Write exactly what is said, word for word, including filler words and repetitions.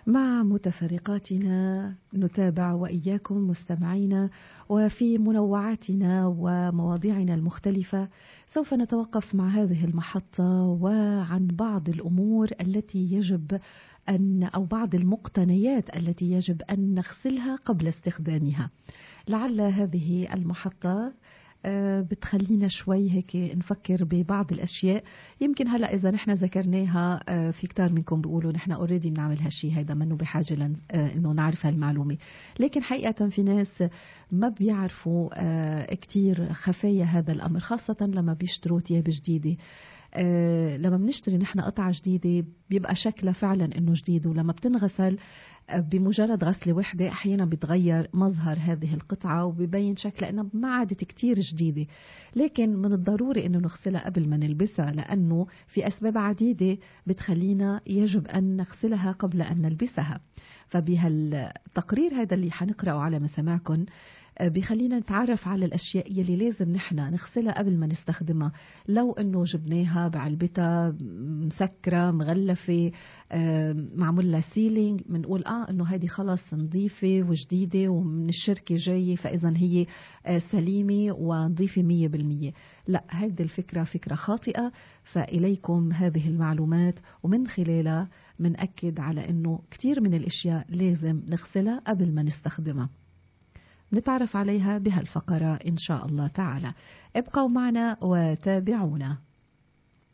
مع متفرقاتنا نتابع وإياكم مستمعينا، وفي منوعاتنا ومواضيعنا المختلفة سوف نتوقف مع هذه المحطة وعن بعض الأمور التي يجب أن أو بعض المقتنيات التي يجب أن نغسلها قبل استخدامها. لعل هذه المحطة بتخلينا شوي هيك نفكر ببعض الأشياء. يمكن هلأ إذا نحن ذكرناها في كتار منكم بيقولوا نحن أوريدي بنعمل هالشي، هيدا منه بحاجة لن إنه نعرف هالمعلومة، لكن حقيقة في ناس ما بيعرفوا كتير خفايا هذا الأمر، خاصة لما بيشتروا تياب جديدة. أه لما بنشتري نحن قطعة جديدة بيبقى شكلها فعلا انه جديد، ولما بتنغسل بمجرد غسلة واحدة احيانا بيتغير مظهر هذه القطعة وبيبين شكلها انها ما عادت كتير جديدة. لكن من الضروري انه نغسلها قبل ما نلبسها، لانه في اسباب عديدة بتخلينا يجب ان نغسلها قبل ان نلبسها. فبهالتقرير هذا اللي حنقرأه على مسامعكم بيخلينا نتعرف على الأشياء يلي لازم نحن نغسلها قبل ما نستخدمها. لو أنه جبناها بعلبتها مسكرة مغلفة معمول لها سيلينج، بنقول آه أنه هذه خلص نظيفة وجديدة ومن الشركة جاية، فإذا هي سليمة ونظيفة مية بالمية. لا، هذه الفكرة فكرة خاطئة. فإليكم هذه المعلومات، ومن خلالها منأكد على أنه كتير من الأشياء لازم نغسلها قبل ما نستخدمها. نتعرف عليها بهالفقرة إن شاء الله تعالى. ابقوا معنا وتابعونا.